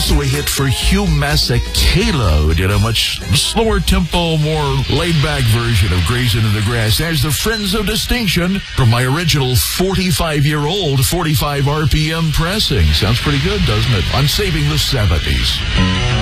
Also a hit for Hugh Masekela, who did a much slower tempo, more laid-back version of Grazing in the Grass. There's the Friends of Distinction from my original 45-year-old 45 RPM pressing. Sounds pretty good, doesn't it? I'm saving the 70s.